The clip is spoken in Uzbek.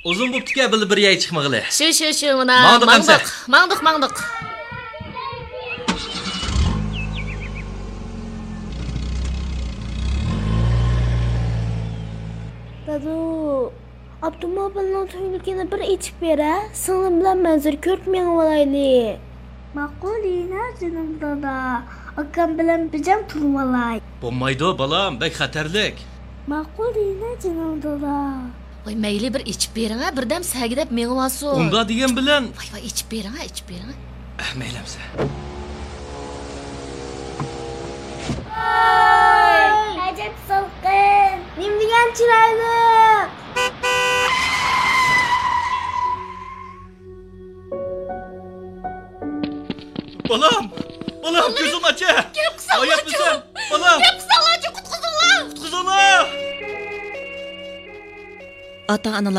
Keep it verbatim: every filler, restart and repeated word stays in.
Uzun bo'pti-ku, bilib bir yay chiqmag'ili. Shu, shu, shu, mana. Mangdiq, mangdiq, mangdiq. Dadu, avtomobilning tuynuligini bir ichib bera, singlim bilan manzur ko'rib mengib olaylik. Ma'qulina, jinim dada. Akam bilan bijam turib olay. Bo'lmaydi, balam, bek xatarlik. Ma'qulina, jinim dada. Voy, mayli bir ichib bering, birdam sagidab mengib olsin. Unda degan bilan. Voy, voy, ichib bering, ichib bering. Ah, maylamsa. Voy, ajab salqin. Nim degan chiroyli. Balam, balam, ko'zim acha. Kelib qisanglar. Oyapmisan? Balam. Kelib qisanglar, qutqizinglar. Qutqizinglar. Ata-onalar